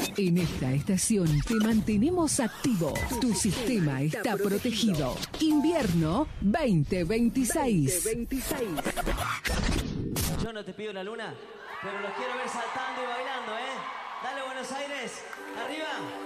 En esta estación te mantenemos activo. Tu sistema está protegido. Invierno 2026. Yo no te pido la luna, pero los quiero ver saltando y bailando, ¿eh? Dale, Buenos Aires, arriba.